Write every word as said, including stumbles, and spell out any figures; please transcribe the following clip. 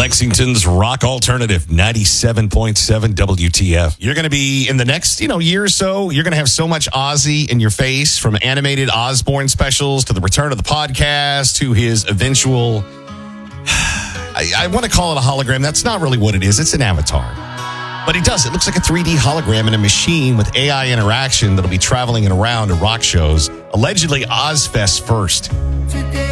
Lexington's rock alternative, ninety-seven point seven W T F. You're going to be, in the next, you know, year or so, you're going to have so much Ozzy in your face, from animated Osborne specials to the return of the podcast to his eventual, I, I want to call it a hologram. That's not really what it is. It's an avatar. But he does. It looks like a three D hologram in a machine with A I interaction that'll be traveling around to rock shows. Allegedly, Ozfest first.